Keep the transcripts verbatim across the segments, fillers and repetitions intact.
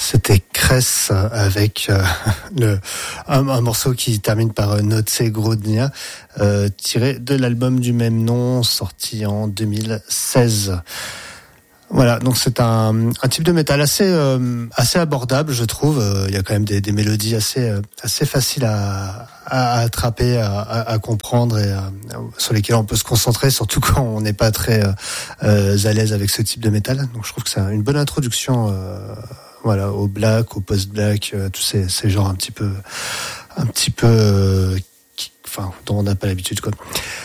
C'était Kress avec euh, le, un, un morceau qui termine par euh, Noce Grodnia, euh, tiré de l'album du même nom, sorti en deux mille seize. Voilà, donc c'est un, un type de métal assez euh, assez abordable, je trouve. Il y a quand même des, des mélodies assez assez faciles à, à attraper, à, à comprendre et à, sur lesquelles on peut se concentrer, surtout quand on n'est pas très euh, à l'aise avec ce type de métal. Donc je trouve que c'est une bonne introduction, euh, voilà, au black, au post-black, euh, tous ces, ces genres un petit peu un petit peu, euh, qui, enfin, dont on n'a pas l'habitude, quoi.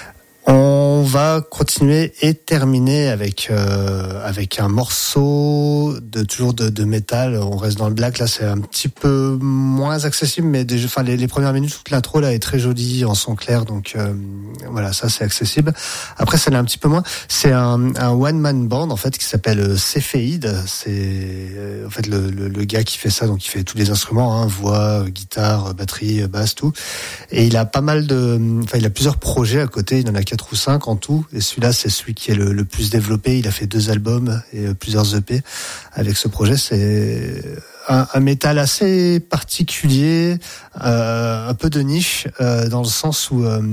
On va continuer et terminer avec euh, avec un morceau de toujours de, de métal. On reste dans le black. Là, c'est un petit peu moins accessible, mais déjà, enfin les, les premières minutes, toute l'intro là est très jolie en son clair. Donc euh, voilà, ça c'est accessible. Après, ça l'est un petit peu moins. C'est un, un one man band en fait qui s'appelle Cepheid. C'est euh, en fait le, le, le gars qui fait ça, donc il fait tous les instruments, hein, voix, guitare, batterie, basse, tout. Et il a pas mal de, enfin il a plusieurs projets à côté. Il en a quatre ou cinq en tout, et celui-là c'est celui qui est le, le plus développé. Il a fait deux albums et plusieurs E P avec ce projet. C'est un, un métal assez particulier, euh, un peu de niche, euh, dans le sens où euh,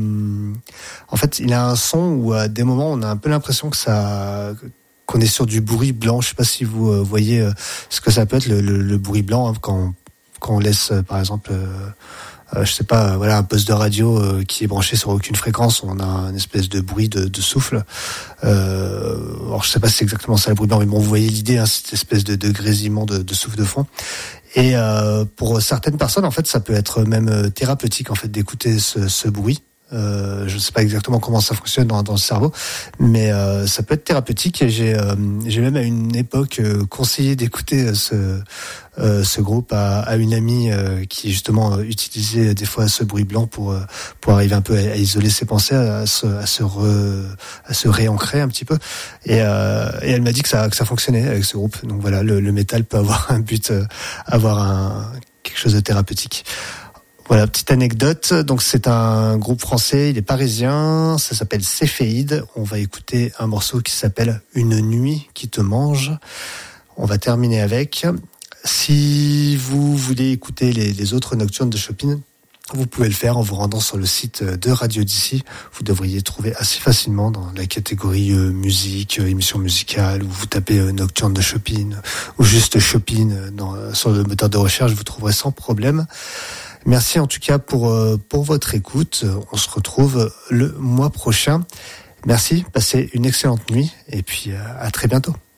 en fait il a un son où à des moments on a un peu l'impression que ça qu'on est sur du bruit blanc. Je sais pas si vous euh, voyez euh, ce que ça peut être le, le, le bruit blanc, hein, quand, quand on laisse euh, par exemple euh, Euh, je sais pas, voilà, un poste de radio euh, qui est branché sur aucune fréquence, on a une espèce de bruit de, de souffle. Euh, alors je sais pas si c'est exactement ça le bruit blanc, mais bon, vous voyez l'idée, hein, cette espèce de, de grésillement de, de souffle de fond. Et euh, pour certaines personnes, en fait, ça peut être même thérapeutique, en fait, d'écouter ce, ce bruit. Euh, je ne sais pas exactement comment ça fonctionne dans, dans le cerveau, mais euh, ça peut être thérapeutique. Et j'ai, euh, j'ai même à une époque euh, conseillé d'écouter ce, euh, ce groupe à, à une amie euh, qui justement euh, utilisait des fois ce bruit blanc pour euh, pour arriver un peu à, à isoler ses pensées, à se à se re, à se réancrer un petit peu. Et, euh, et elle m'a dit que ça que ça fonctionnait avec ce groupe. Donc voilà, le, le métal peut avoir un but, euh, avoir un quelque chose de thérapeutique. Voilà, petite anecdote. Donc c'est un groupe français, il est parisien, ça s'appelle Cepheid. On va écouter un morceau qui s'appelle Une nuit qui te mange. On va terminer avec. Si vous voulez écouter les, les autres nocturnes de Chopin, vous pouvez le faire en vous rendant sur le site de Radio D'ici. Vous devriez trouver assez facilement dans la catégorie euh, musique, euh, émission musicale, où vous tapez euh, nocturne de Chopin ou juste Chopin dans, sur le moteur de recherche, vous trouverez sans problème. Merci en tout cas pour, pour votre écoute. On se retrouve le mois prochain. Merci, passez une excellente nuit et puis à très bientôt.